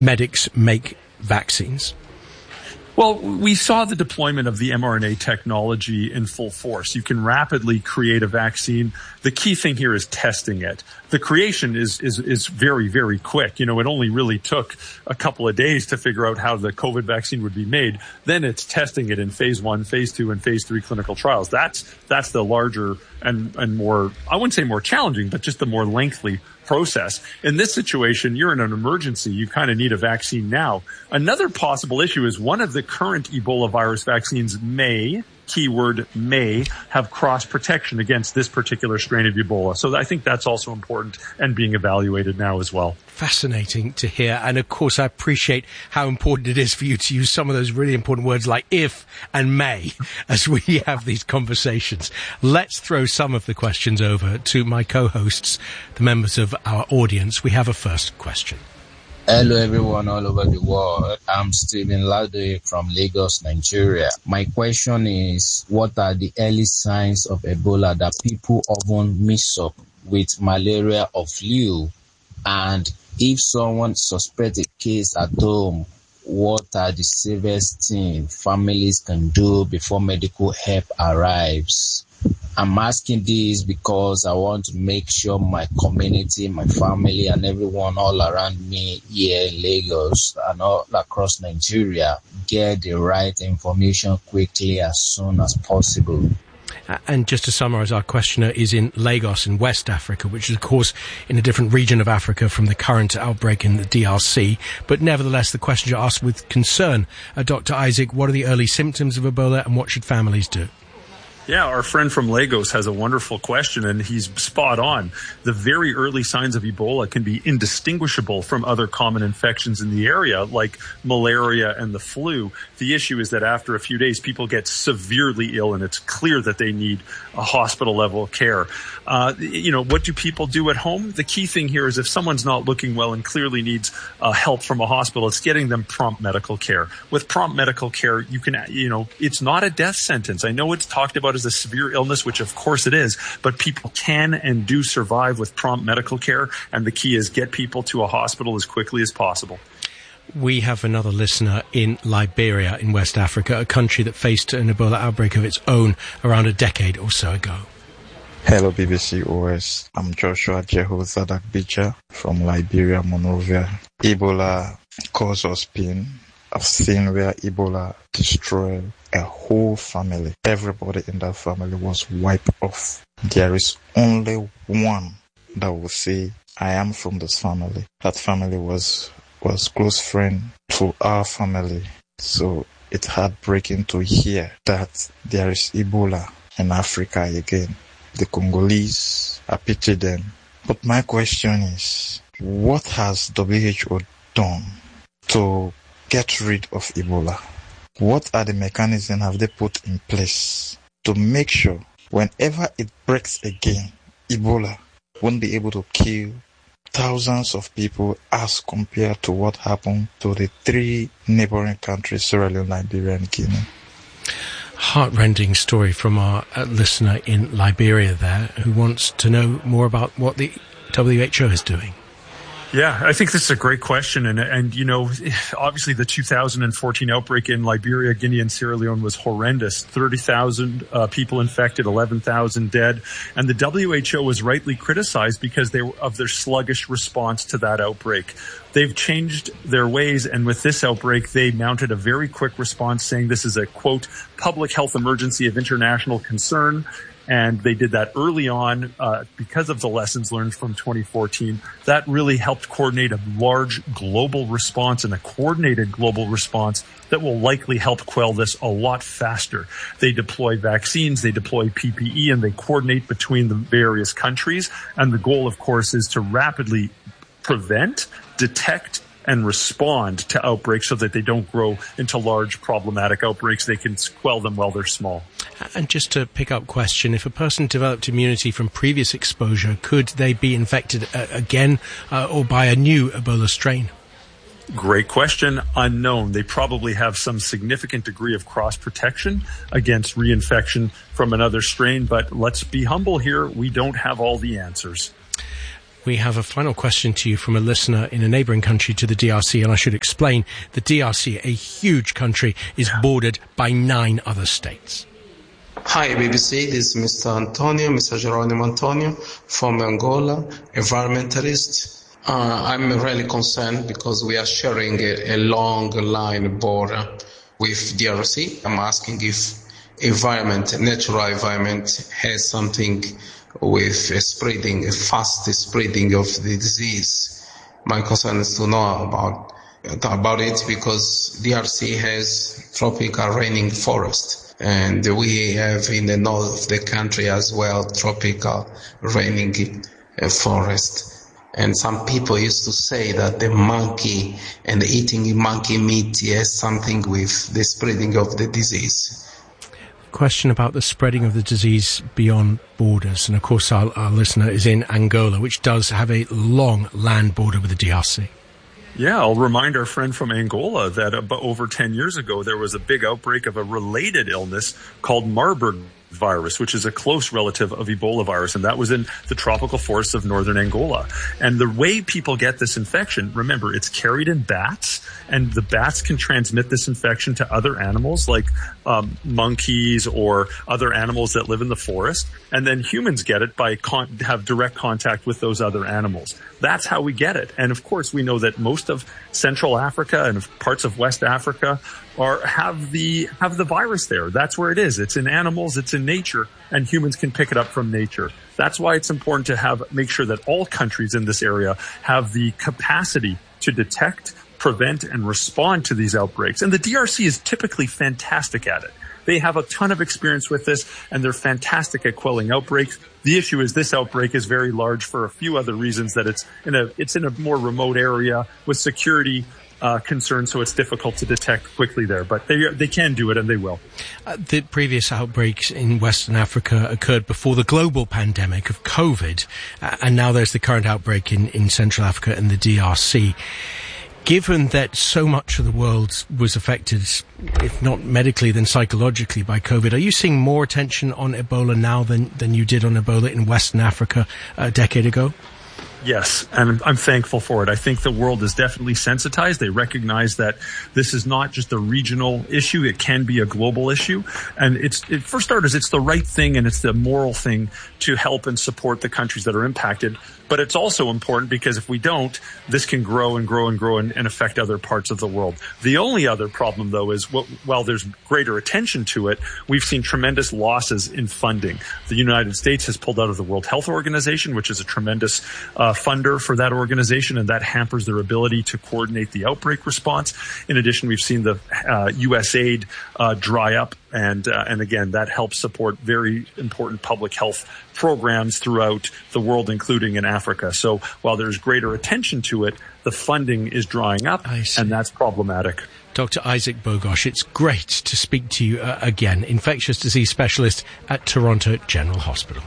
medics make vaccines? Well, we saw the deployment of the mRNA technology in full force. You can rapidly create a vaccine. The key thing here is testing it. The creation is very, very quick. It only really took a couple of days to figure out how the COVID vaccine would be made. Then it's testing it in phase 1, phase 2, and phase 3 clinical trials. That's the larger and more, I wouldn't say more challenging, but just the more lengthy process. In this situation, you're in an emergency. You kind of need a vaccine now. Another possible issue is one of the current Ebola virus vaccines may, keyword may, have cross protection against this particular strain of Ebola. So I think that's also important and being evaluated now as well. Fascinating to hear. And of course, I appreciate how important it is for you to use some of those really important words like if and may as we have these conversations. Let's throw some of the questions over to my co-hosts, the members of our audience. We have a first question. Hello everyone all over the world. I'm Stephen Lade from Lagos, Nigeria. My question is, what are the early signs of Ebola that people often mix up with malaria or flu? And if someone suspects a case at home, what are the safest things families can do before medical help arrives? I'm asking this because I want to make sure my community, my family, and everyone all around me here in Lagos and all across Nigeria get the right information quickly as soon as possible. And just to summarize, our questioner is in Lagos in West Africa, which is, of course, in a different region of Africa from the current outbreak in the DRC. But nevertheless, the questions are asked with concern. Dr. Isaac, what are the early symptoms of Ebola and what should families do? Yeah, our friend from Lagos has a wonderful question, and he's spot on. The very early signs of Ebola can be indistinguishable from other common infections in the area, like malaria and the flu. The issue is that after a few days, people get severely ill, and it's clear that they need a hospital-level care. What do people do at home? The key thing here is if someone's not looking well and clearly needs help from a hospital, it's getting them prompt medical care. With prompt medical care, you can, it's not a death sentence. I know it's talked about as a severe illness, which of course it is, but people can and do survive with prompt medical care, and the key is get people to a hospital as quickly as possible. We have another listener in Liberia in West Africa, a country that faced an Ebola outbreak of its own around a decade or so ago. Hello BBC OS, I'm Joshua Jehozadak Bija from Liberia, Monrovia. Ebola causes pain. I've seen where Ebola destroyed a whole family. Everybody in that family was wiped off. There is only one that will say, I am from this family. That family was close friend to our family. So it's heartbreaking to hear that there is Ebola in Africa again. The Congolese, I pity them. But my question is, what has WHO done to get rid of Ebola? What are the mechanisms have they put in place to make sure whenever it breaks again, Ebola won't be able to kill thousands of people as compared to what happened to the 3 neighboring countries, Sierra Leone, Liberia, and Guinea? Heartrending story from our listener in Liberia there, who wants to know more about what the WHO is doing. Yeah, I think this is a great question. And obviously the 2014 outbreak in Liberia, Guinea, and Sierra Leone was horrendous. 30,000 people infected, 11,000 dead. And the WHO was rightly criticized because of their sluggish response to that outbreak. They've changed their ways, and with this outbreak, they mounted a very quick response saying this is a, quote, public health emergency of international concern. And they did that early on because of the lessons learned from 2014. That really helped coordinate a large global response and a coordinated global response that will likely help quell this a lot faster. They deploy vaccines, they deploy PPE, and they coordinate between the various countries. And the goal, of course, is to rapidly prevent, detect, and respond to outbreaks so that they don't grow into large problematic outbreaks. They can quell them while they're small. And just to pick up question, if a person developed immunity from previous exposure, could they be infected again or by a new Ebola strain? Great question. Unknown. They probably have some significant degree of cross-protection against reinfection from another strain, but let's be humble here. We don't have all the answers. We have a final question to you from a listener in a neighbouring country to the DRC, and I should explain, the DRC, a huge country, is bordered by 9 other states. Hi, BBC. This is Mr. Geronimo Antonio from Angola, environmentalist. I'm really concerned because we are sharing a long line border with DRC. I'm asking if natural environment has something with a fast spreading of the disease. My concern is to know about it because DRC has tropical raining forest, and we have in the north of the country as well tropical raining forest. And some people used to say that the monkey and eating monkey meat has something with the spreading of the disease. Question about the spreading of the disease beyond borders. And of course, our listener is in Angola, which does have a long land border with the DRC. Yeah, I'll remind our friend from Angola that over 10 years ago, there was a big outbreak of a related illness called Marburg virus, which is a close relative of Ebola virus, and that was in the tropical forests of northern Angola. And the way people get this infection, remember, it's carried in bats, and the bats can transmit this infection to other animals like monkeys or other animals that live in the forest, and then humans get it by have direct contact with those other animals. That's how we get it. And of course, we know that most of Central Africa and parts of West Africa have the virus there. That's where it is. It's in animals, it's in nature, and humans can pick it up from nature. That's why it's important to make sure that all countries in this area have the capacity to detect, prevent, and respond to these outbreaks. And the DRC is typically fantastic at it. They have a ton of experience with this, and they're fantastic at quelling outbreaks. The issue is this outbreak is very large for a few other reasons, that it's in a more remote area with security concerns, so it's difficult to detect quickly there. But they can do it, and they will. The previous outbreaks in Western Africa occurred before the global pandemic of COVID, and now there's the current outbreak in Central Africa and the DRC. Given that so much of the world was affected, if not medically, then psychologically by COVID, are you seeing more attention on Ebola now than you did on Ebola in Western Africa a decade ago? Yes, and I'm thankful for it. I think the world is definitely sensitized. They recognize that this is not just a regional issue. It can be a global issue. And for starters, it's the right thing and it's the moral thing to help and support the countries that are impacted. But it's also important because if we don't, this can grow and grow and grow and affect other parts of the world. The only other problem, though, is while there's greater attention to it, we've seen tremendous losses in funding. The United States has pulled out of the World Health Organization, which is a tremendous funder for that organization, and that hampers their ability to coordinate the outbreak response. In addition, we've seen the U.S. aid dry up, and again, that helps support very important public health programs throughout the world, including in Africa. So while there's greater attention to it, the funding is drying up, and that's problematic. Dr. Isaac Bogosh, it's great to speak to you again, infectious disease specialist at Toronto General Hospital.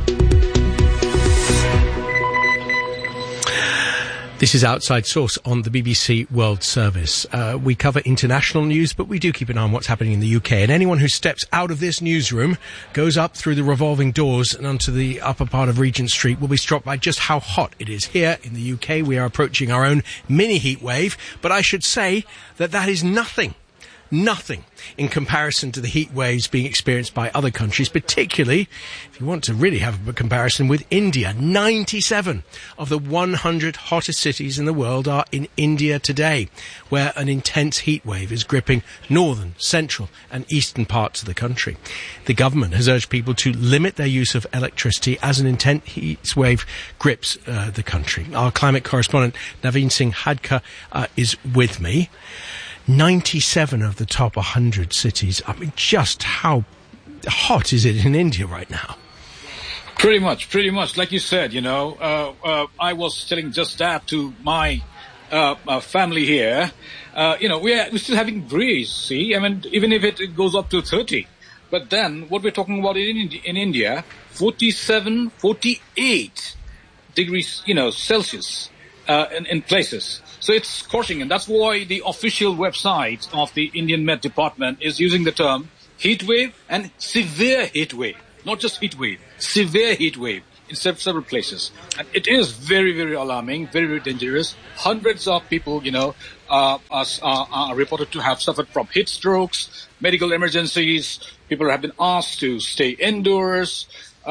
This is Outside Source on the BBC World Service. We cover international news, but we do keep an eye on what's happening in the UK. And anyone who steps out of this newsroom, goes up through the revolving doors and onto the upper part of Regent Street, will be struck by just how hot it is here in the UK. We are approaching our own mini heat wave, but I should say that is nothing in comparison to the heat waves being experienced by other countries, particularly if you want to really have a comparison with India. 97 of the 100 hottest cities in the world are in India today, where an intense heat wave is gripping northern, central and eastern parts of the country. The government has urged people to limit their use of electricity as an intense heat wave grips the country. Our climate correspondent Naveen Singh Hadka is with me. 97 of the top 100 cities. I mean, just how hot is it in India right now? Pretty much. Like you said, I was telling just that to my family here. We're still having breeze, see? I mean, even if it goes up to 30. But then what we're talking about in India, 47, 48 degrees, Celsius in places. So it's scorching, and that's why the official website of the Indian Met Department is using the term heat wave and severe heat wave. Not just heat wave, severe heat wave. in several places. And it is very, very alarming, very, very dangerous. Hundreds of people, are reported to have suffered from heat strokes, medical emergencies. People have been asked to stay indoors.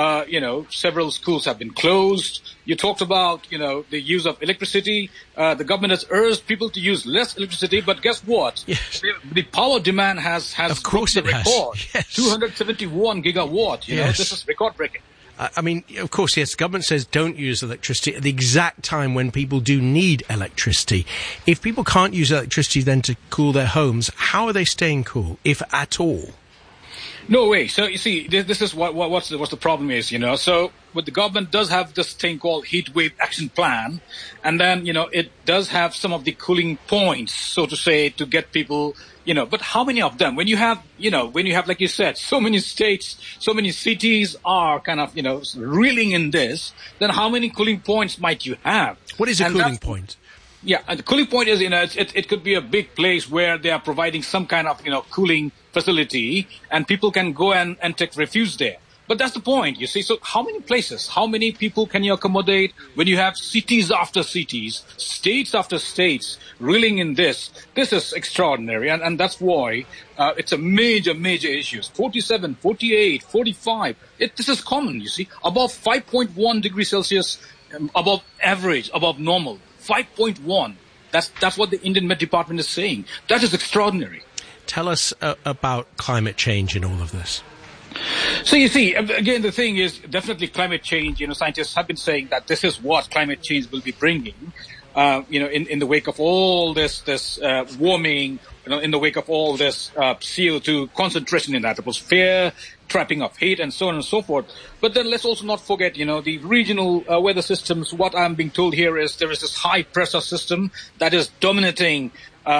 Several schools have been closed. You talked about, the use of electricity. The government has urged people to use less electricity, but guess what? Yes. The power demand has of course broken the record. Yes. 271 gigawatt. This is record breaking. I mean, of course, yes, the government says don't use electricity at the exact time when people do need electricity. If people can't use electricity then to cool their homes, how are they staying cool, if at all? No way. So you see, this is what's the problem is, So what the government does have this thing called heat wave action plan, and then it does have some of the cooling points, so to say, to get people, But how many of them? When you have like you said, so many states, so many cities are kind of reeling in this, then how many cooling points might you have? What is a cooling point? Yeah, and the cooling point is, it could be a big place where they are providing some kind of, cooling facility, and people can go and take refuge there. But that's the point, you see. So how many places, how many people can you accommodate when you have cities after cities, states after states reeling in this? This is extraordinary, and that's why it's a major, major issue. 47, 48, 45, this is common, you see. Above 5.1 degrees Celsius, above average, above normal. 5.1. That's what the Indian Met Department is saying. That is extraordinary. Tell us about climate change in all of this. So you see, again, the thing is definitely climate change. Scientists have been saying that this is what climate change will be bringing. In the wake of all this warming, in the wake of all this CO2 concentration in the atmosphere, trapping of heat, and so on and so forth. But then let's also not forget, the regional weather systems. What I'm being told here is there is this high pressure system that is dominating,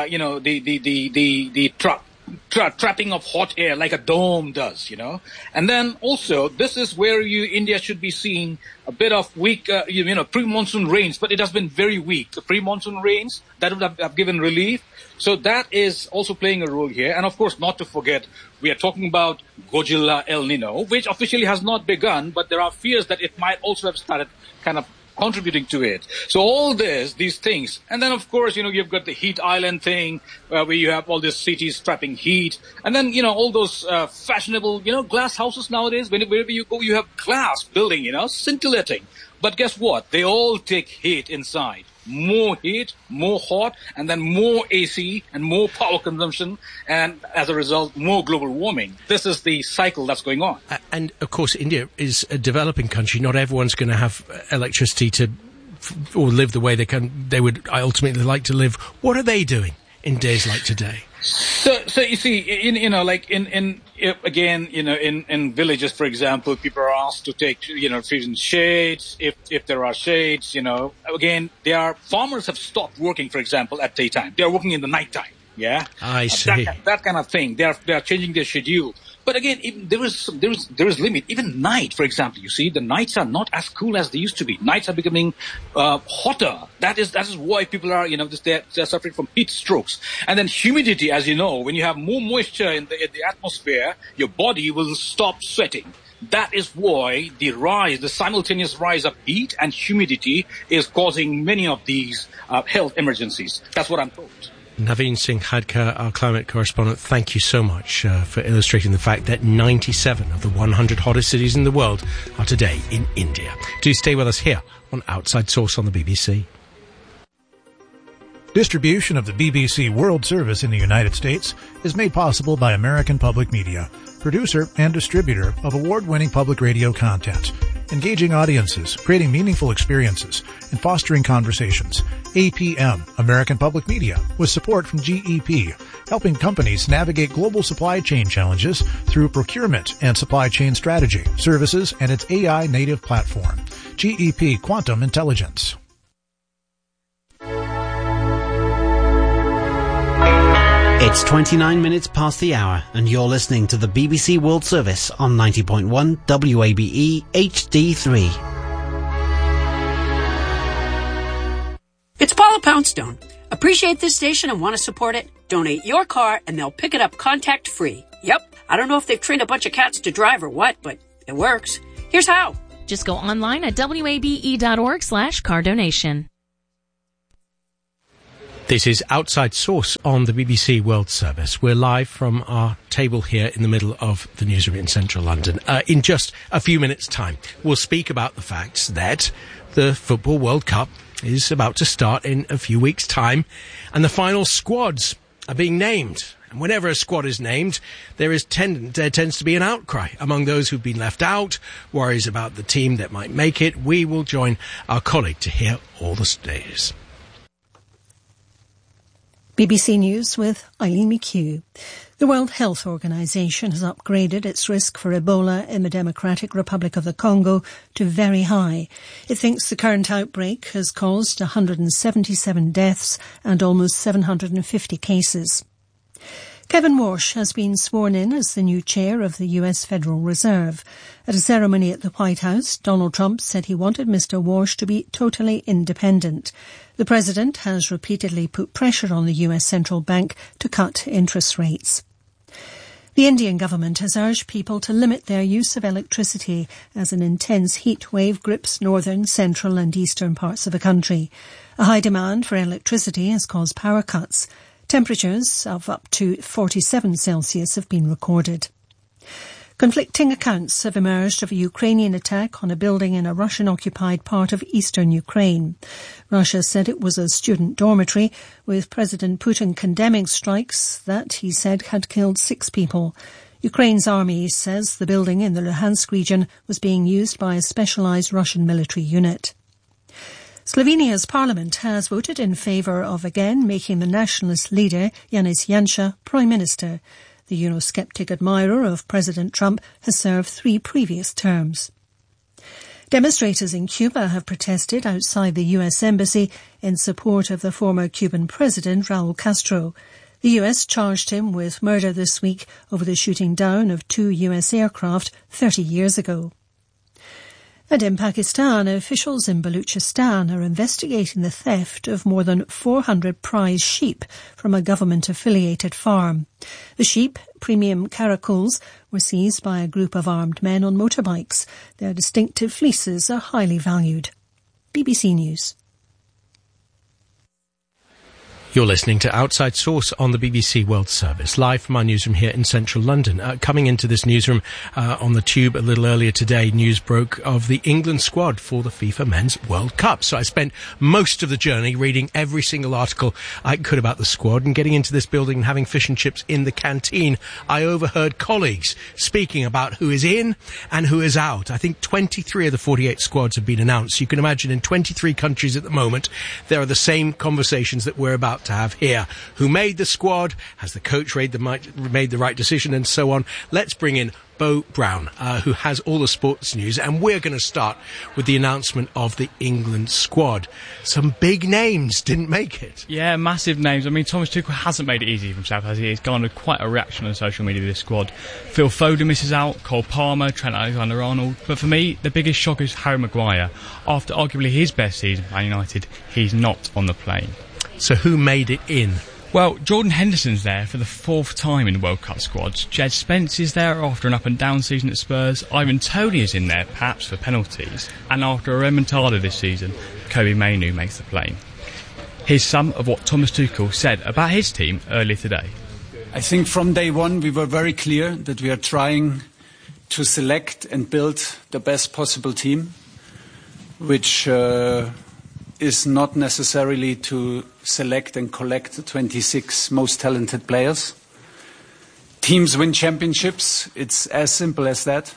the trapping of hot air like a dome does, And then also, this is where India should be seeing a bit of weak, pre-monsoon rains, but it has been very weak. The pre-monsoon rains, that would have given relief. So that is also playing a role here. And of course, not to forget, we are talking about Godzilla El Nino, which officially has not begun, but there are fears that it might also have started kind of contributing to it. So all these things. And then, of course, you've got the heat island thing, where you have all these cities trapping heat. And then, all those fashionable, glass houses nowadays. Wherever you go, you have glass building, scintillating. But guess what? They all take heat inside. More heat, more hot, and then more AC and more power consumption, and as a result, more global warming. This is the cycle that's going on. And of course, India is a developing country. Not everyone's going to have electricity or live the way they would ultimately like to live. What are they doing in days like today? So you see, in villages, for example, people are asked to take, freezing shades, if there are shades, again, farmers have stopped working, for example, at daytime. They are working in the nighttime. Yeah. I see. That kind of thing. They are changing their schedule. But again, there is limit. Even night, for example, you see, the nights are not as cool as they used to be. Nights are becoming hotter. That is why people are, they're suffering from heat strokes. And then humidity, as you know, when you have more moisture in the atmosphere, your body will stop sweating. That is why the simultaneous rise of heat and humidity is causing many of these health emergencies. That's what I'm told. Naveen Singh Khadka, our climate correspondent, thank you so much for illustrating the fact that 97 of the 100 hottest cities in the world are today in India. Do stay with us here on Outside Source on the BBC. Distribution of the BBC World Service in the United States is made possible by American Public Media, producer and distributor of award-winning public radio content, engaging audiences, creating meaningful experiences, and fostering conversations. APM, American Public Media, with support from GEP, helping companies navigate global supply chain challenges through procurement and supply chain strategy, services, and its AI-native platform. GEP Quantum Intelligence. It's 29 minutes past the hour, and you're listening to the BBC World Service on 90.1 WABE HD3. It's Paula Poundstone. Appreciate this station and want to support it? Donate your car and they'll pick it up contact-free. Yep, I don't know if they've trained a bunch of cats to drive or what, but it works. Here's how. Just go online at wabe.org/car donation. This is Outside Source on the BBC World Service. We're live from our table here in the middle of the newsroom in central London. In just a few minutes' time, we'll speak about the fact that the Football World Cup is about to start in a few weeks' time, and the final squads are being named. And whenever a squad is named, there tends to be an outcry among those who've been left out, worries about the team that might make it. We will join our colleague to hear all the stays. BBC News with Eileen McHugh. The World Health Organization has upgraded its risk for Ebola in the Democratic Republic of the Congo to very high. It thinks the current outbreak has caused 177 deaths and almost 750 cases. Kevin Warsh has been sworn in as the new chair of the US Federal Reserve. At a ceremony at the White House, Donald Trump said he wanted Mr. Warsh to be totally independent. The president has repeatedly put pressure on the US Central Bank to cut interest rates. The Indian government has urged people to limit their use of electricity as an intense heat wave grips northern, central and eastern parts of the country. A high demand for electricity has caused power cuts. Temperatures of up to 47 Celsius have been recorded. Conflicting accounts have emerged of a Ukrainian attack on a building in a Russian-occupied part of eastern Ukraine. Russia said it was a student dormitory, with President Putin condemning strikes that he said had killed 6 people. Ukraine's army says the building in the Luhansk region was being used by a specialised Russian military unit. Slovenia's parliament has voted in favour of again making the nationalist leader, Janez Janša, Prime Minister. The Eurosceptic admirer of President Trump has served 3 previous terms. Demonstrators in Cuba have protested outside the US Embassy in support of the former Cuban president, Raul Castro. The US charged him with murder this week over the shooting down of 2 US aircraft 30 years ago. And in Pakistan, officials in Baluchistan are investigating the theft of more than 400 prize sheep from a government-affiliated farm. The sheep, premium caracoles, were seized by a group of armed men on motorbikes. Their distinctive fleeces are highly valued. BBC News. You're listening to Outside Source on the BBC World Service, live from our newsroom here in central London. Coming into this newsroom on the tube a little earlier today, news broke of the England squad for the FIFA Men's World Cup. So I spent most of the journey reading every single article I could about the squad, and getting into this building and having fish and chips in the canteen, I overheard colleagues speaking about who is in and who is out. I think 23 of the 48 squads have been announced. You can imagine in 23 countries at the moment, there are the same conversations that we're about to have here. Who made the squad? Has the coach made the right decision? And so on. Let's bring in Bo Brown, who has all the sports news, and we're going to start with the announcement of the England squad. Some big names didn't make it. Yeah, massive names. I mean, Thomas Tuchel hasn't made it easy for himself, has he? He's garnered quite a reaction on social media, this squad. Phil Foden misses out, Cole Palmer, Trent Alexander-Arnold. But for me, the biggest shock is Harry Maguire. After arguably his best season for Man United, he's not on the plane. So who made it in? Well, Jordan Henderson's there for the 4th time in the World Cup squads. Jed Spence is there after an up-and-down season at Spurs. Ivan Toney is in there, perhaps for penalties. And after a remontada this season, Kobe Mainoo makes the plane. Here's some of what Thomas Tuchel said about his team earlier today. I think from day one we were very clear that we are trying to select and build the best possible team, which is not necessarily to select and collect the 26 most talented players. Teams win championships. It's as simple as that.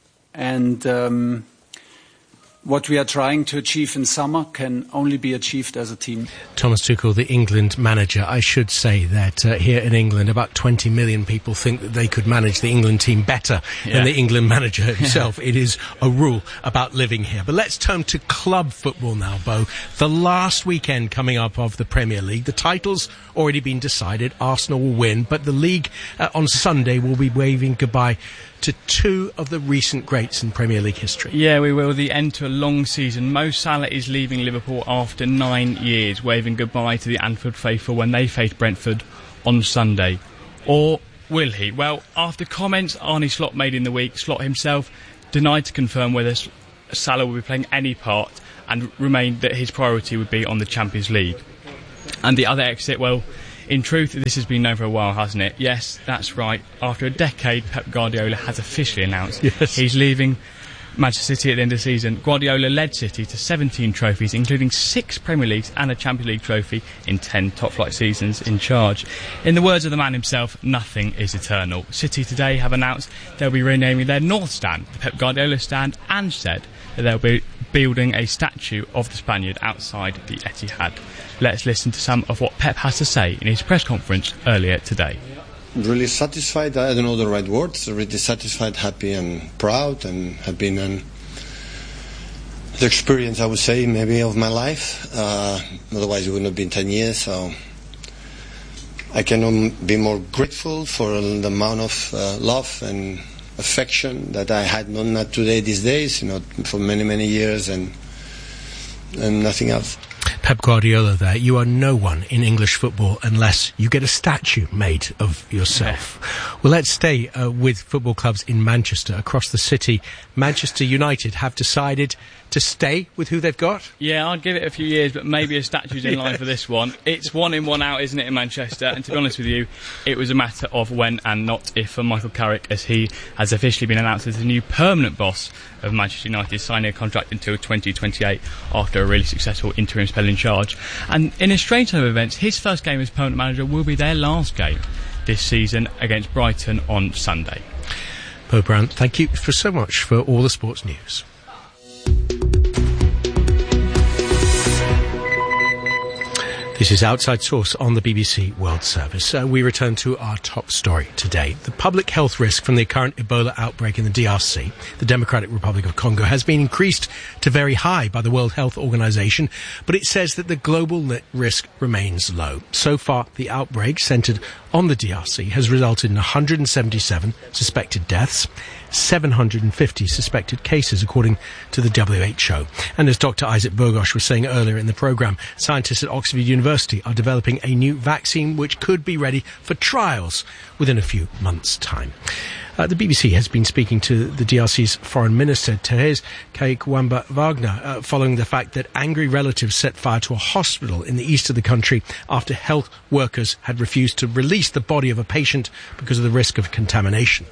And what we are trying to achieve in summer can only be achieved as a team. Thomas Tuchel, the England manager. I should say that here in England, about 20 million people think that they could manage the England team better than the England manager himself. It is a rule about living here. But let's turn to club football now, Bo. The last weekend coming up of the Premier League. The title's already been decided. Arsenal will win, but the league on Sunday will be waving goodbye to 2 of the recent greats in Premier League history. Yeah, we will. The end to a long season. Mo Salah is leaving Liverpool after 9 years, waving goodbye to the Anfield faithful when they face Brentford on Sunday. Or will he? Well, after comments Arne Slot made in the week, Slot himself denied to confirm whether Salah will be playing any part and remain that his priority would be on the Champions League. And the other exit, well, in truth, this has been known for a while, hasn't it? Yes, that's right. After a decade, Pep Guardiola has officially announced he's leaving Manchester City at the end of the season. Guardiola led City to 17 trophies, including 6 Premier Leagues and a Champions League trophy in 10 top-flight seasons in charge. In the words of the man himself, nothing is eternal. City today have announced they'll be renaming their North Stand the Pep Guardiola Stand, and said that they'll be building a statue of the Spaniard outside the Etihad. Let's listen to some of what Pep has to say in his press conference earlier today. Really satisfied, I don't know the right words, really satisfied, happy and proud, and have been the experience, I would say, maybe of my life. Otherwise it wouldn't have been 10 years, so I cannot be more grateful for the amount of love and affection that I had not today, these days, for many, many years, and nothing else. Pep Guardiola there. You are no one in English football unless you get a statue made of yourself. Yeah. Well, let's stay with football clubs in Manchester. Across the city, Manchester United have decided to stay with who they've got? Yeah, I'd give it a few years, but maybe a statue's in line for this one. It's 1 in, 1 out, isn't it, in Manchester? And to be honest with you, it was a matter of when and not if for Michael Carrick, as he has officially been announced as the new permanent boss of Manchester United, signing a contract until 2028 after a really successful interim spell in charge. And in a strange turn of events, his first game as permanent manager will be their last game this season against Brighton on Sunday. Bo Brandt, thank you so much for all the sports news. This is Outside Source on the BBC World Service. We return to our top story today. The public health risk from the current Ebola outbreak in the DRC, the Democratic Republic of Congo, has been increased to very high by the World Health Organization, but it says that the global risk remains low. So far, the outbreak centered on the DRC has resulted in 177 suspected deaths, 750 suspected cases, according to the WHO. And as Dr. Isaac Bogosh was saying earlier in the programme, scientists at Oxford University are developing a new vaccine which could be ready for trials within a few months' time. The BBC has been speaking to the DRC's Foreign Minister, Thérèse Kaykwamba-Wagner, following the fact that angry relatives set fire to a hospital in the east of the country after health workers had refused to release the body of a patient because of the risk of contamination.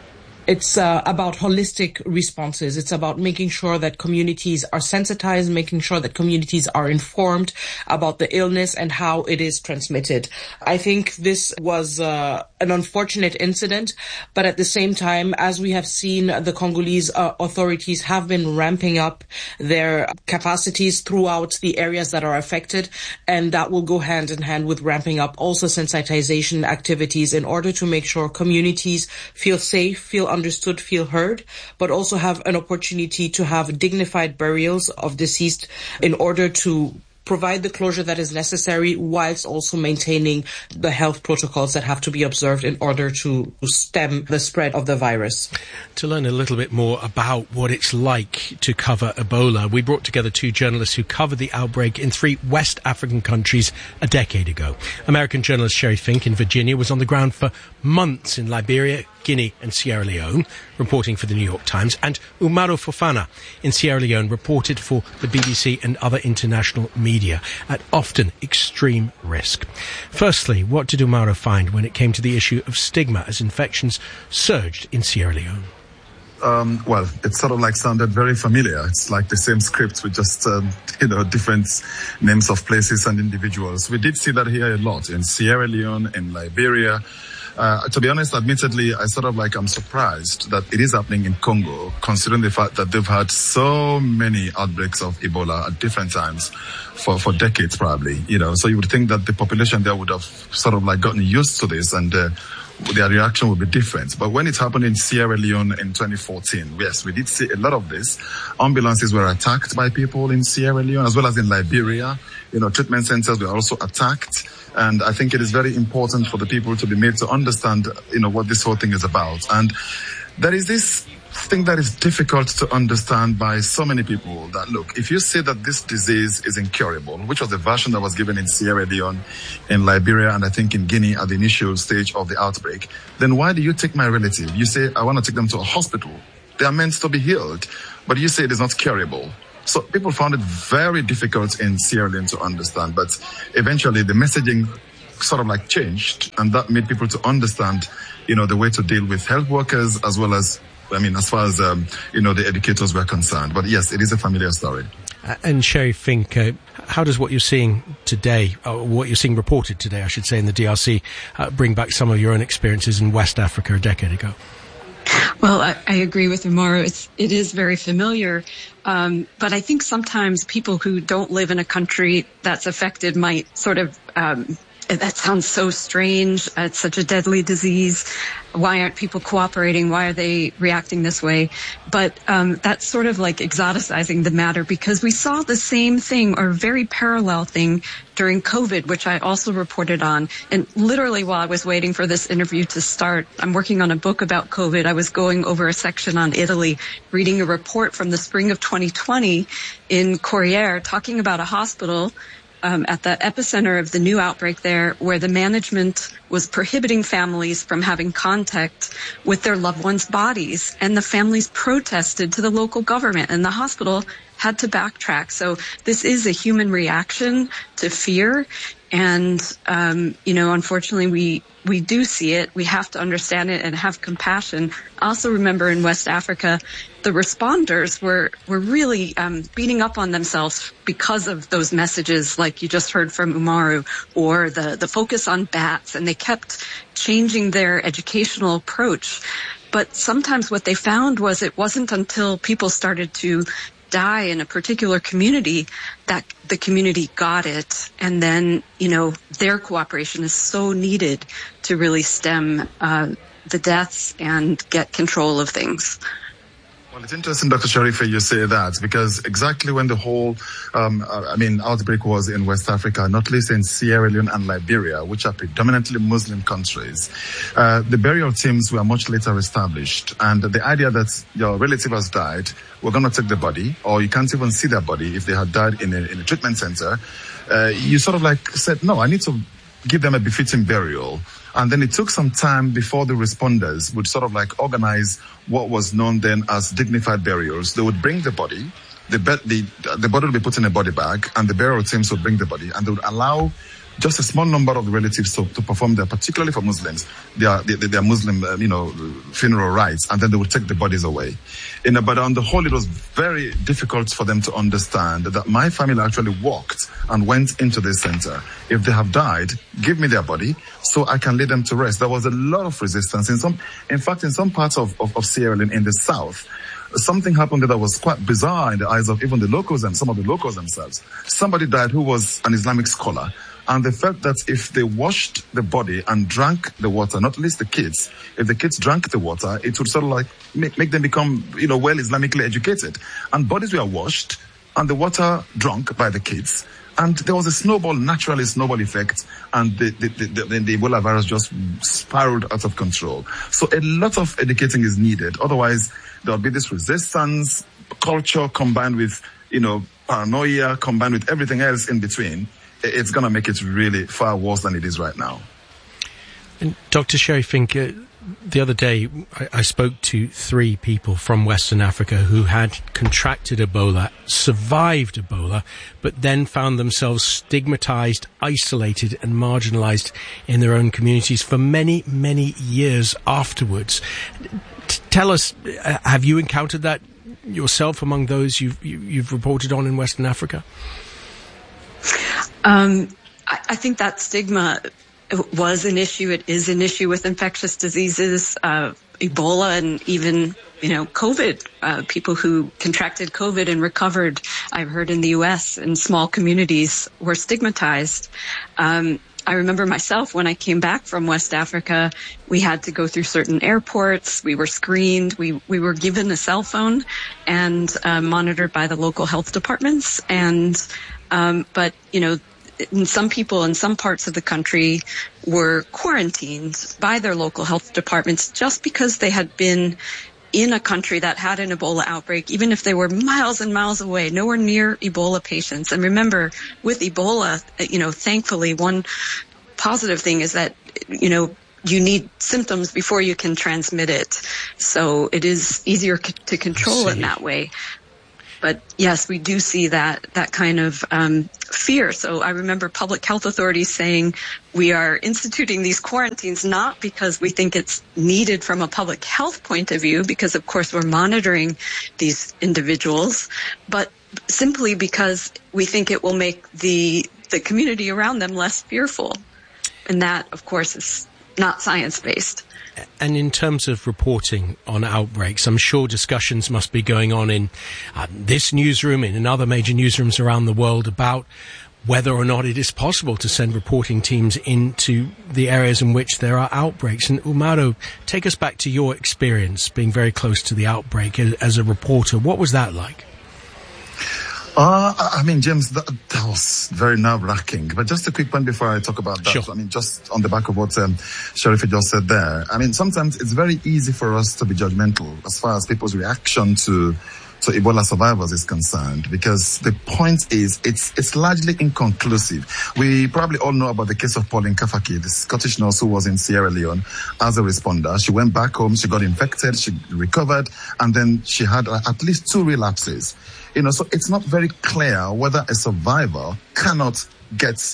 It's about holistic responses. It's about making sure that communities are sensitized, making sure that communities are informed about the illness and how it is transmitted. I think this was an unfortunate incident, but at the same time, as we have seen, the Congolese authorities have been ramping up their capacities throughout the areas that are affected, and that will go hand in hand with ramping up also sensitization activities in order to make sure communities feel safe, feel understood, feel heard, but also have an opportunity to have dignified burials of deceased in order to provide the closure that is necessary whilst also maintaining the health protocols that have to be observed in order to stem the spread of the virus. To learn a little bit more about what it's like to cover Ebola, we brought together 2 journalists who covered the outbreak in 3 West African countries a decade ago. American journalist Sherry Fink in Virginia was on the ground for months in Liberia, Guinea and Sierra Leone, reporting for the New York Times, and Umaru Fofana in Sierra Leone reported for the BBC and other international media at often extreme risk. Firstly, what did Umaru find when it came to the issue of stigma as infections surged in Sierra Leone? Well, it sort of like sounded very familiar. It's like the same script with just, different names of places and individuals. We did see that here a lot in Sierra Leone, in Liberia. To be honest, admittedly, I'm surprised that it is happening in Congo, considering the fact that they've had so many outbreaks of Ebola at different times for decades, probably, So you would think that the population there would have sort of like gotten used to this and their reaction would be different. But when it happened in Sierra Leone in 2014, yes, we did see a lot of this. Ambulances were attacked by people in Sierra Leone, as well as in Liberia. Treatment centers were also attacked. And I think it is very important for the people to be made to understand, what this whole thing is about. And there is this thing that is difficult to understand by so many people that, look, if you say that this disease is incurable, which was the version that was given in Sierra Leone, in Liberia, and I think in Guinea at the initial stage of the outbreak, then why do you take my relative? You say, I want to take them to a hospital. They are meant to be healed. but you say it is not curable. So people found it very difficult in Sierra Leone to understand, but eventually the messaging sort of like changed, and that made people to understand, the way to deal with health workers as well as, as far as, the educators were concerned. But yes, it is a familiar story. And Sherry Fink, how does what you're seeing today, or what you're seeing reported today, I should say, in the DRC, bring back some of your own experiences in West Africa a decade ago? Well, I agree with Umaru. It is very familiar. But I think sometimes people who don't live in a country that's affected might sort of, that sounds so strange. It's such a deadly disease. Why aren't people cooperating? Why are they reacting this way? But that's sort of like exoticizing the matter, because we saw the same thing or very parallel thing during COVID, which I also reported on. And literally while I was waiting for this interview to start, I'm working on a book about COVID. I was going over a section on Italy, reading a report from the spring of 2020 in Corriere talking about a hospital at the epicenter of the new outbreak there, where the management was prohibiting families from having contact with their loved ones' bodies. And the families protested to the local government, and the hospital had to backtrack. So this is a human reaction to fear. And, unfortunately, we do see it. We have to understand it and have compassion. I also remember in West Africa, the responders were really beating up on themselves because of those messages like you just heard from Umaru, or the focus on bats, and they kept changing their educational approach. But sometimes what they found was it wasn't until people started to die in a particular community that the community got it. And then, their cooperation is so needed to really stem the deaths and get control of things. Well, it's interesting, Dr. Sharifa, you say that, because exactly when the whole, outbreak was in West Africa, not least in Sierra Leone and Liberia, which are predominantly Muslim countries, the burial teams were much later established. And the idea that your relative has died, we're going to take the body, or you can't even see their body if they had died in a treatment center, you sort of like said, no, I need to give them a befitting burial. And then it took some time before the responders would sort of like organize what was known then as dignified burials. They would bring the body, the body would be put in a body bag, and the burial teams would bring the body, and they would allow just a small number of the relatives to perform their, particularly for Muslims, their Muslim, funeral rites, and then they would take the bodies away. But on the whole, it was very difficult for them to understand that my family actually walked and went into this center. If they have died, give me their body so I can lay them to rest. There was a lot of resistance. In some parts of Sierra Leone in the south, something happened that was quite bizarre in the eyes of even the locals and some of the locals themselves. Somebody died who was an Islamic scholar, and they felt that if they washed the body and drank the water, not least the kids, if the kids drank the water, it would sort of like make them become, well Islamically educated. And bodies were washed and the water drunk by the kids. And there was a natural snowball effect, and the Ebola virus just spiraled out of control. So a lot of educating is needed. Otherwise, there'll be this resistance, culture combined with, paranoia, combined with everything else in between. It's going to make it really far worse than it is right now. And Dr. Sherry Fink, the other day I spoke to 3 people from Western Africa who had contracted Ebola, survived Ebola, but then found themselves stigmatized, isolated and marginalized in their own communities for many, many years afterwards. Tell us, have you encountered that yourself among those you've reported on in Western Africa? I think that stigma was an issue. It is an issue with infectious diseases, Ebola, and even, COVID. People who contracted COVID and recovered, I've heard in the U.S. in small communities, were stigmatized. I remember myself when I came back from West Africa, we had to go through certain airports. We were screened. We were given a cell phone and monitored by the local health departments. But some people in some parts of the country were quarantined by their local health departments just because they had been in a country that had an Ebola outbreak, even if they were miles and miles away, nowhere near Ebola patients. And remember, with Ebola, thankfully, one positive thing is that, you need symptoms before you can transmit it. So it is easier to control in that way. But yes, we do see that kind of fear. So I remember public health authorities saying we are instituting these quarantines not because we think it's needed from a public health point of view, because of course we're monitoring these individuals, but simply because we think it will make the community around them less fearful. And that, of course, is not science-based. And in terms of reporting on outbreaks, I'm sure discussions must be going on in this newsroom, in other major newsrooms around the world about whether or not it is possible to send reporting teams into the areas in which there are outbreaks. And Umaro, take us back to your experience being very close to the outbreak as a reporter. What was that like? I mean, James, that was very nerve-wracking. But just a quick point before I talk about that. Sure. I mean, just on the back of what Sheriff just said there. I mean, sometimes it's very easy for us to be judgmental as far as people's reaction to Ebola survivors is concerned, because the point is it's largely inconclusive. We probably all know about the case of Pauline Kafaki, the Scottish nurse who was in Sierra Leone as a responder. She went back home, she got infected, she recovered, and then she had at least 2 relapses. You know, so it's not very clear whether a survivor cannot get,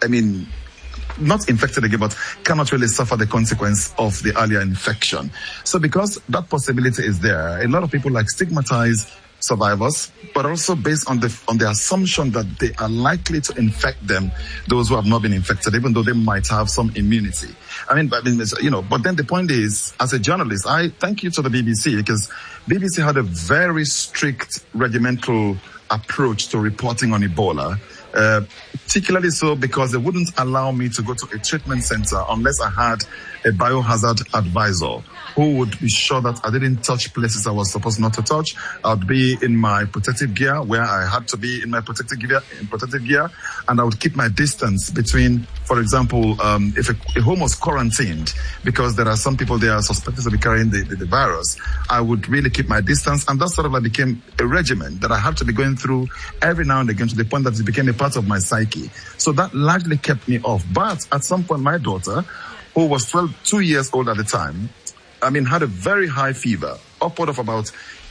not infected again, but cannot really suffer the consequence of the earlier infection. So because that possibility is there, a lot of people stigmatize survivors, but also based on the assumption that they are likely to infect them, those who have not been infected, even though they might have some immunity. But then the point is, as a journalist, I thank you to the BBC, because BBC had a very strict regimental approach to reporting on Ebola. Particularly so because they wouldn't allow me to go to a treatment center unless I had a biohazard advisor who would be sure that I didn't touch places I was supposed not to touch. I'd be in my protective gear where I had to be in my protective gear, and I would keep my distance between, for example, if a home was quarantined because there are some people there suspected to be carrying the virus, I would really keep my distance, and that sort of became a regimen that I had to be going through every now and again, to the point that it became a part of my psyche. So that largely kept me off. But at some point, my daughter, who was 2 years old at the time, had a very high fever, upward of about,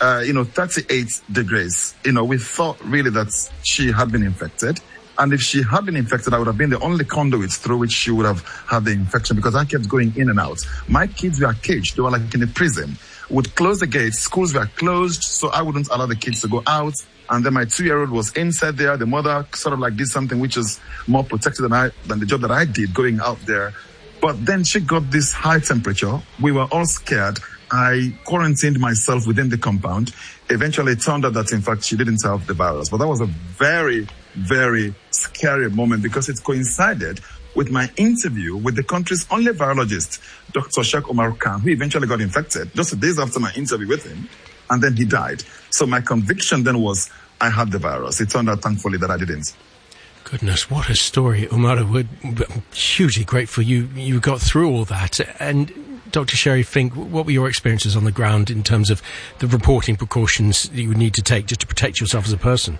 38 degrees. We thought really that she had been infected. And if she had been infected, I would have been the only conduit through which she would have had the infection, because I kept going in and out. My kids were caged. They were like in a prison. Would close the gates. Schools were closed, so I wouldn't allow the kids to go out. And then my 2-year-old was inside there. The mother sort of did something which is more protected than the job that I did going out there. But then she got this high temperature. We were all scared. I quarantined myself within the compound. Eventually it turned out that, in fact, she didn't have the virus. But that was a very, very scary moment, because it coincided with my interview with the country's only virologist, Dr. Sheikh Omar Khan, who eventually got infected just days after my interview with him, and then he died. So my conviction then was I had the virus. It turned out, thankfully, that I didn't. Goodness, what a story, Umaro. We're hugely grateful you got through all that. And Dr. Sherry Fink, what were your experiences on the ground in terms of the reporting precautions that you would need to take just to protect yourself as a person?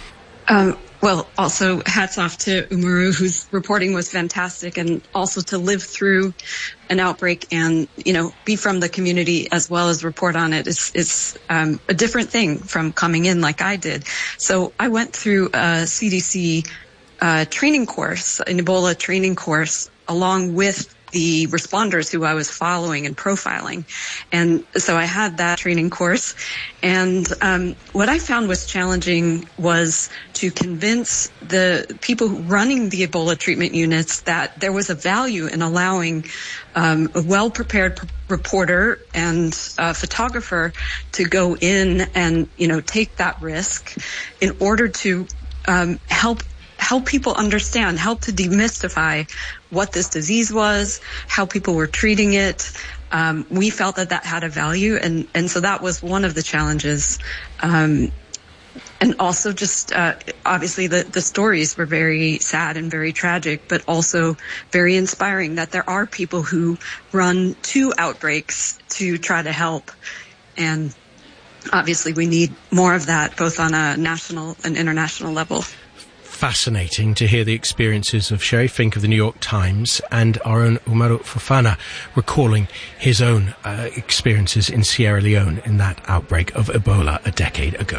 Well, also hats off to Umaro, whose reporting was fantastic, and also to live through an outbreak and, be from the community as well as report on it is a different thing from coming in like I did. So I went through a CDC training course, an Ebola training course, along with the responders who I was following and profiling. And so I had that training course. And what I found was challenging was to convince the people running the Ebola treatment units that there was a value in allowing a well-prepared reporter and photographer to go in and, take that risk in order to help people understand, help to demystify what this disease was, how people were treating it. We felt that had a value, and so that was one of the challenges. And also just, obviously the stories were very sad and very tragic, but also very inspiring that there are people who run 2 outbreaks to try to help. And obviously we need more of that, both on a national and international level. fascinating to hear the experiences of Sherry Fink of the New York Times and our own Umaru Fofana recalling his own experiences in Sierra Leone in that outbreak of Ebola a decade ago.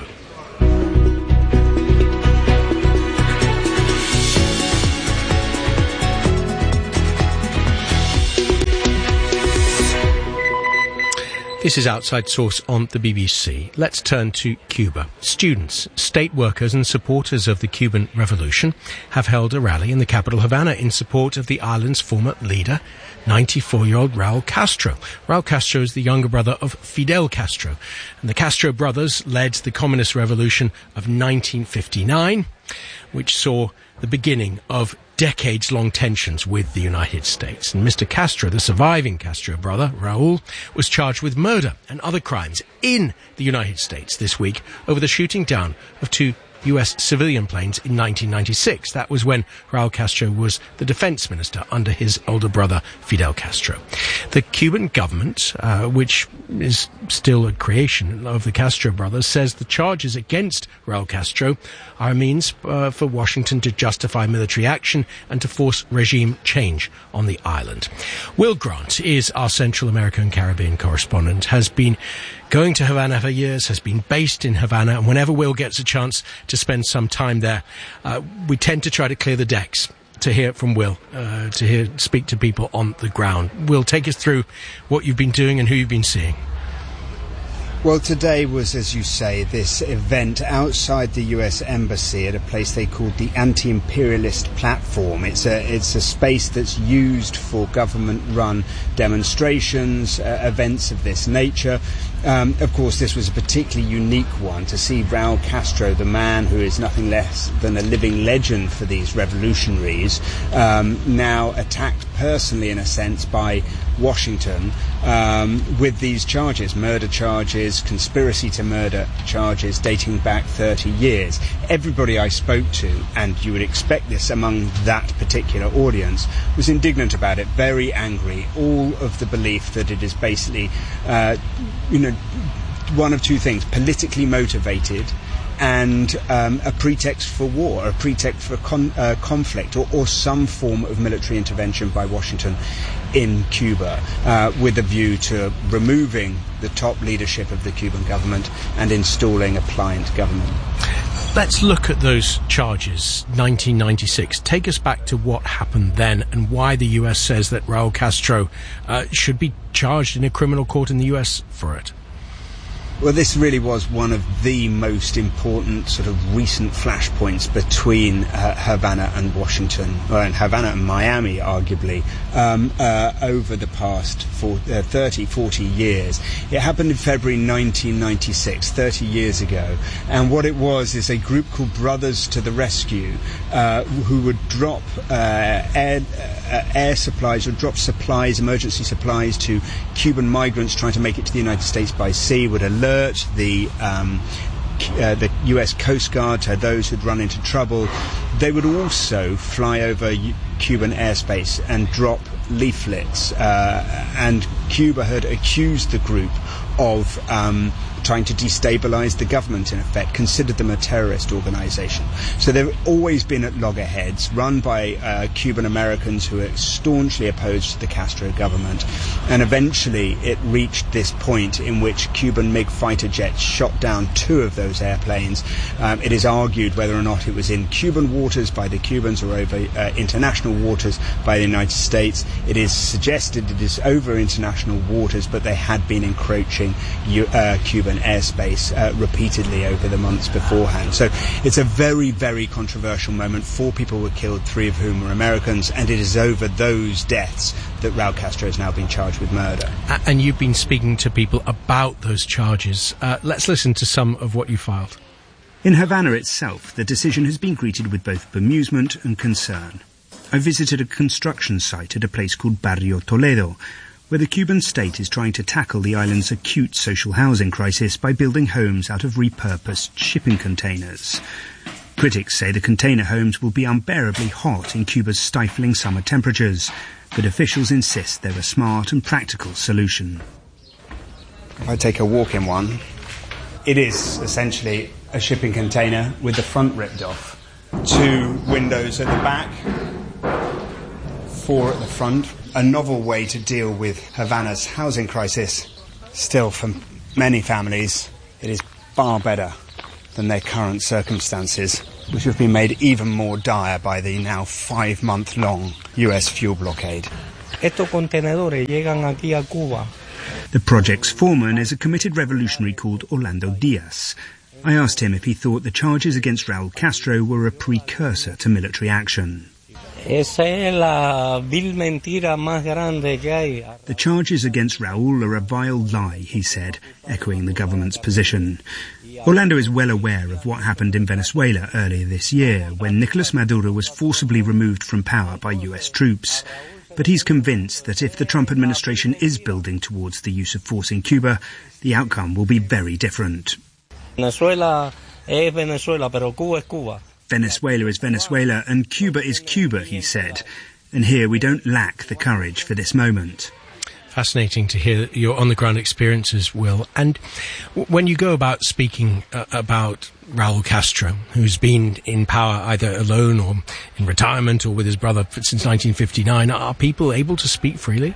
This is Outside Source on the BBC. Let's turn to Cuba. Students, state workers and supporters of the Cuban Revolution have held a rally in the capital Havana in support of the island's former leader, 94-year-old Raul Castro. Raul Castro is the younger brother of Fidel Castro, and the Castro brothers led the communist revolution of 1959, which saw the beginning of decades-long tensions with the United States. And Mr. Castro, the surviving Castro brother, Raul, was charged with murder and other crimes in the United States this week over the shooting down of two US civilian planes in 1996. That was when Raul Castro was the defense minister under his older brother, Fidel Castro. The Cuban government, which is still a creation of the Castro brothers, says the charges against Raul Castro are a means for Washington to justify military action and to force regime change on the island. Will Grant is our Central America and Caribbean correspondent, has been going to Havana for years, has been based in Havana, and whenever Will gets a chance to spend some time there, we tend to try to clear the decks to hear from Will, speak to people on the ground. Will, take us through what you've been doing and who you've been seeing. Well, today was, as you say, this event outside the US Embassy at a place they called the Anti-Imperialist Platform. It's a space that's used for government-run demonstrations, events of this nature. Of course, this was a particularly unique one to see Raul Castro, the man who is nothing less than a living legend for these revolutionaries, now attacked personally, in a sense, by Washington with these charges, murder charges, conspiracy to murder charges dating back 30 years. Everybody I spoke to, and you would expect this among that particular audience, was indignant about it, very angry, all of the belief that it is basically, one of two things: politically motivated and a pretext for war, a pretext for conflict, or some form of military intervention by Washington in Cuba, with a view to removing the top leadership of the Cuban government and installing a pliant government. Let's look at those charges, 1996. Take us back to what happened then and why the US says that Raul Castro should be charged in a criminal court in the US for it. Well, this really was one of the most important sort of recent flashpoints between Havana and Washington, and Havana and Miami, arguably, over the past 30, 40 years. It happened in February 1996, 30 years ago. And what it was is a group called Brothers to the Rescue, who would drop air supplies, or drop supplies, emergency supplies, to Cuban migrants trying to make it to the United States by sea, would alert the US Coast Guard to those who'd run into trouble. They would also fly over Cuban airspace and drop leaflets, and Cuba had accused the group of trying to destabilize the government, in effect, considered them a terrorist organization. So they've always been at loggerheads, run by Cuban Americans who are staunchly opposed to the Castro government. And eventually it reached this point in which Cuban MiG fighter jets shot down two of those airplanes. It is argued whether or not it was in Cuban waters by the Cubans or over international waters by the United States. It is suggested it is over international waters, but they had been encroaching Cuban airspace repeatedly over the months beforehand. So it's a very, very controversial moment. 4 people were killed, 3 of whom were Americans, and it is over those deaths that Raul Castro has now been charged with murder. And you've been speaking to people about those charges. Let's listen to some of what you filed. In Havana itself, the decision has been greeted with both bemusement and concern. I visited a construction site at a place called Barrio Toledo, where the Cuban state is trying to tackle the island's acute social housing crisis by building homes out of repurposed shipping containers. Critics say the container homes will be unbearably hot in Cuba's stifling summer temperatures, but officials insist they're a smart and practical solution. If I take a walk in one, it is essentially a shipping container with the front ripped off. 2 windows at the back, 4 at the front. A novel way to deal with Havana's housing crisis. Still, for many families, it is far better than their current circumstances, which have been made even more dire by the now 5-month-long US fuel blockade. The project's foreman is a committed revolutionary called Orlando Diaz. I asked him if he thought the charges against Raul Castro were a precursor to military action. The charges against Raul are a vile lie, he said, echoing the government's position. Orlando is well aware of what happened in Venezuela earlier this year, when Nicolas Maduro was forcibly removed from power by US troops. But he's convinced that if the Trump administration is building towards the use of force in Cuba, the outcome will be very different. Venezuela es Venezuela, pero Cuba es Cuba. Venezuela is Venezuela and Cuba is Cuba, he said. And here we don't lack the courage for this moment. Fascinating to hear your on-the-ground experiences, Will. And when you go about speaking about Raul Castro, who's been in power either alone or in retirement or with his brother since 1959, are people able to speak freely?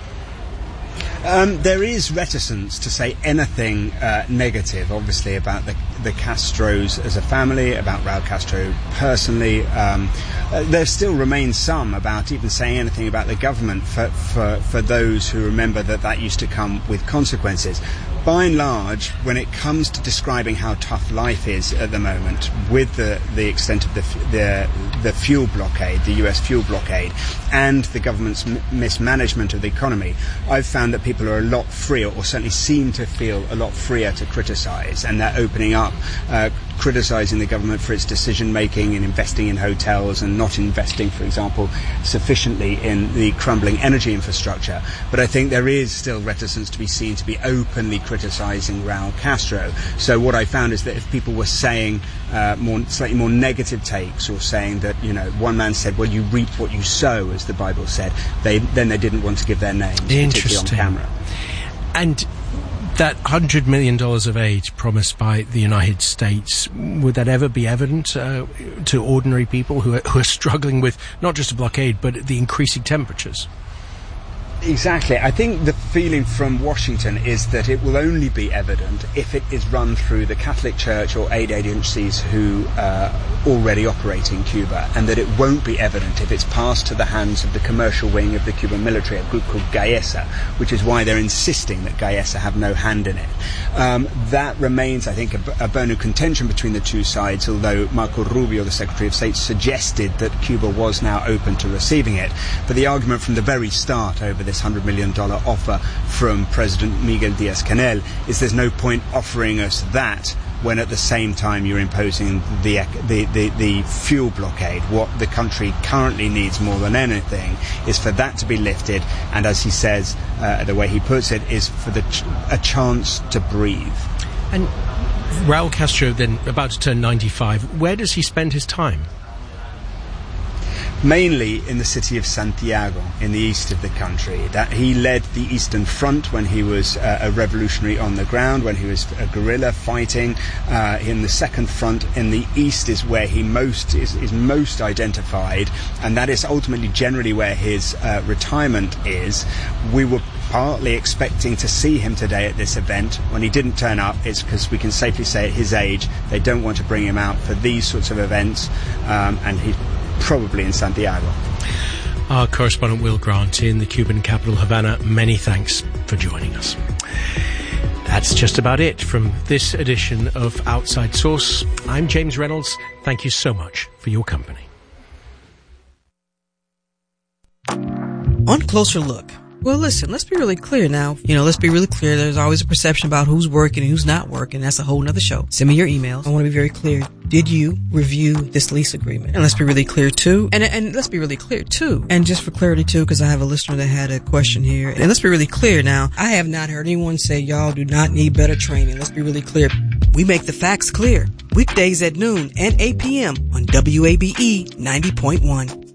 There is reticence to say anything negative, obviously, about the Castros as a family, about Raul Castro personally. There still remains some about even saying anything about the government for those who remember that used to come with consequences. By and large, when it comes to describing how tough life is at the moment, with the extent of the fuel blockade, the US fuel blockade, and the government's mismanagement of the economy, I've found that people are a lot freer, or certainly seem to feel a lot freer to criticise, and they're opening up, criticising the government for its decision-making in investing in hotels and not investing, for example, sufficiently in the crumbling energy infrastructure. But I think there is still reticence to be seen to be openly criticising Raul Castro. So what I found is that if people were saying slightly more negative takes, or saying that, one man said, well, you reap what you sow, as the Bible said, then they didn't want to give their names, particularly on camera. And that $100 million of aid promised by the United States, would that ever be evident to ordinary people who are struggling with not just a blockade, but the increasing temperatures? Exactly. I think the feeling from Washington is that it will only be evident if it is run through the Catholic Church or aid agencies who already operate in Cuba, and that it won't be evident if it's passed to the hands of the commercial wing of the Cuban military, a group called Gaesa, which is why they're insisting that Gaesa have no hand in it. That remains, I think, a bone of contention between the two sides, although Marco Rubio, the Secretary of State, suggested that Cuba was now open to receiving it. But the argument from the very start over this $100 million offer from President Miguel Diaz-Canel is there's no point offering us that when at the same time you're imposing the fuel blockade. What the country currently needs more than anything is for that to be lifted, and as he says, the way he puts it, is for a chance to breathe. And Raul Castro, then about to turn 95, where does he spend his time? Mainly in the city of Santiago, in the east of the country. That he led the Eastern Front when he was a revolutionary on the ground, when he was a guerrilla fighting. In the Second Front in the east is where he is most identified, and that is ultimately generally where his retirement is. We were partly expecting to see him today at this event. When he didn't turn up, it's because we can safely say at his age they don't want to bring him out for these sorts of events, and he probably in Santiago. Our correspondent Will Grant in the Cuban capital Havana, many thanks for joining us. That's just about it from this edition of Outside Source. I'm James Reynolds. Thank you so much for your company. On Closer Look. Well, listen, let's be really clear now. Let's be really clear. There's always a perception about who's working and who's not working. That's a whole nother show. Send me your emails. I want to be very clear. Did you review this lease agreement? And let's be really clear too. And let's be really clear too. And just for clarity too, because I have a listener that had a question here. And let's be really clear now. I have not heard anyone say y'all do not need better training. Let's be really clear. We make the facts clear. Weekdays at noon and 8 p.m. on WABE 90.1.